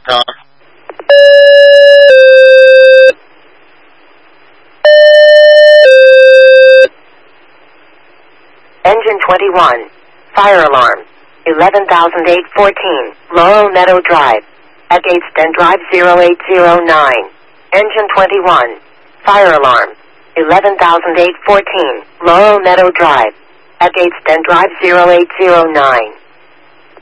Tom. Engine 21. Fire alarm. 11,814. Laurel Meadow Drive. At Gateston Drive 0809. Engine 21. Fire alarm. 11,814. Laurel Meadow Drive. At Gateston Drive 0809.